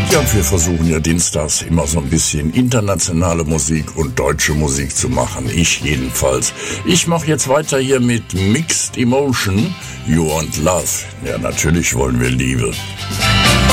Ja, und wir versuchen ja dienstags immer so ein bisschen internationale Musik und deutsche Musik zu machen. Ich jedenfalls. Ich mache jetzt weiter hier mit Mixed Emotion, You Want Love. Ja, natürlich wollen wir Liebe.